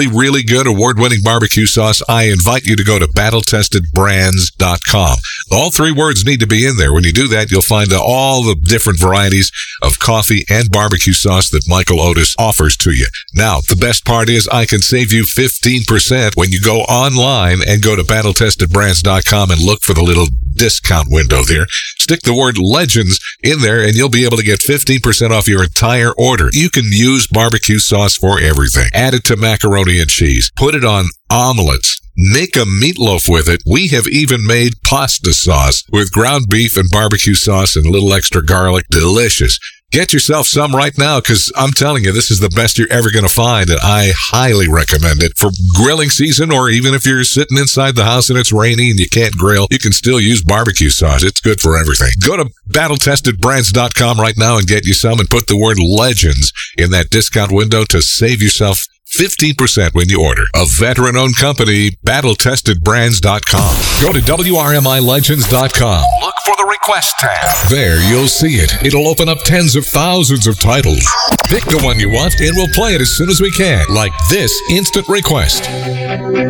really good award-winning barbecue sauce, I invite you to go to battletestedbrands.com. All 3 words need to be in there. When you do that, you'll find all the different varieties of coffee and barbecue sauce that Michael Otis offers to you. Now, the best part is I can save you 15% when you go online and go to battletestedbrands.com and look for the little discount window there. Stick the word Legends in there and you'll be able to get 15% off your entire order. You can use barbecue sauce for everything. Add it to macaroni and cheese. Put it on omelets. Make a meatloaf with it. We have even made pasta sauce with ground beef and barbecue sauce and a little extra garlic. Delicious. Get yourself some right now because I'm telling you, this is the best you're ever going to find, and I highly recommend it for grilling season, or even if you're sitting inside the house and it's rainy and you can't grill, you can still use barbecue sauce. It's good for everything. Go to battletestedbrands.com right now and get you some and put the word Legends in that discount window to save yourself 15% when you order. A veteran-owned company, battletestedbrands.com. Go to WRMILegends.com. Look for the request tab. There, you'll see it. It'll open up tens of thousands of titles. Pick the one you want, and we'll play it as soon as we can, like this instant request.